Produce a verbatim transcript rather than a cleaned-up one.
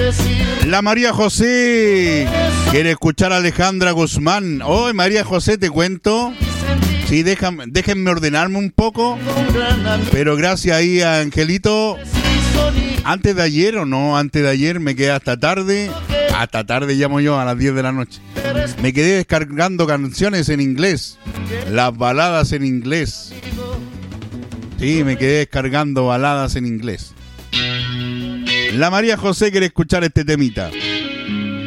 La María José quiere escuchar a Alejandra Guzmán. Oh, María José, te cuento. Sí, déjame, déjenme ordenarme un poco. Pero gracias ahí a Angelito. Antes de ayer o no, antes de ayer me quedé hasta tarde. Hasta tarde llamo yo, a las diez de la noche. Me quedé descargando canciones en inglés. Las baladas en inglés. Sí, me quedé descargando baladas en inglés. La María José quiere escuchar este temita.